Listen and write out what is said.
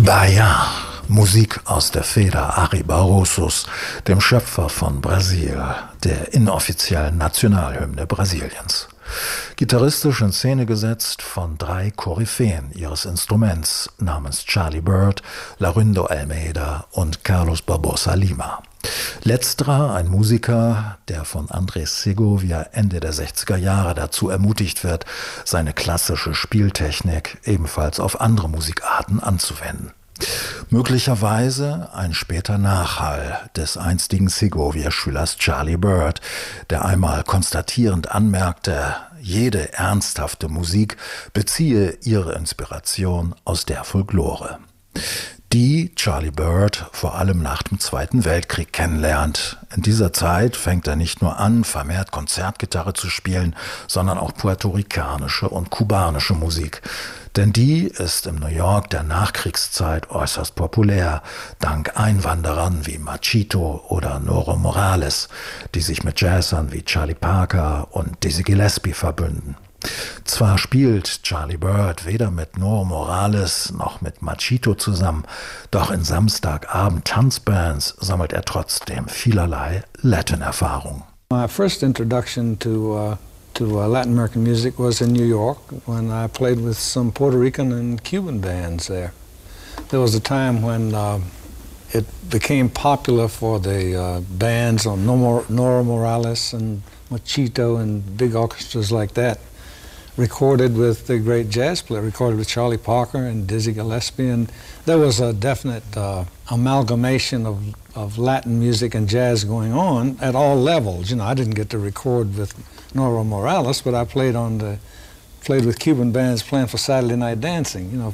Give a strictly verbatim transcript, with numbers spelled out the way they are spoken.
Bahia, Musik aus der Feder Ari Barrosos, dem Schöpfer von Brasil, der inoffiziellen Nationalhymne Brasiliens. Gitarristisch in Szene gesetzt von drei Koryphäen ihres Instruments namens Charlie Byrd, Laurindo Almeida und Carlos Barbosa Lima. Letzterer ein Musiker, der von Andrés Segovia Ende der sechziger Jahre dazu ermutigt wird, seine klassische Spieltechnik ebenfalls auf andere Musikarten anzuwenden. Möglicherweise ein später Nachhall des einstigen Segovia-Schülers Charlie Byrd, der einmal konstatierend anmerkte, jede ernsthafte Musik beziehe ihre Inspiration aus der Folklore. Die Charlie Byrd vor allem nach dem Zweiten Weltkrieg kennenlernt. In dieser Zeit fängt er nicht nur an, vermehrt Konzertgitarre zu spielen, sondern auch puerto-ricanische und kubanische Musik. Denn die ist im New York der Nachkriegszeit äußerst populär, dank Einwanderern wie Machito oder Noro Morales, die sich mit Jazzern wie Charlie Parker und Dizzy Gillespie verbünden. Zwar spielt Charlie Byrd weder mit Noro Morales noch mit Machito zusammen, doch in Samstagabend-Tanzbands sammelt er trotzdem vielerlei Latin-Erfahrung. My first introduction to uh, to uh, Latin American music was in New York when I played with some Puerto Rican and Cuban bands there. There was a time when uh, it became popular for the uh, bands on Noro Morales and Machito and big orchestras like that, recorded with the great jazz player, recorded with Charlie Parker and Dizzy Gillespie, and there was a definite uh, amalgamation of, of Latin music and jazz going on at all levels. You know, I didn't get to record with Noro Morales, but I played on the, played with Cuban bands playing for Saturday Night Dancing, you know,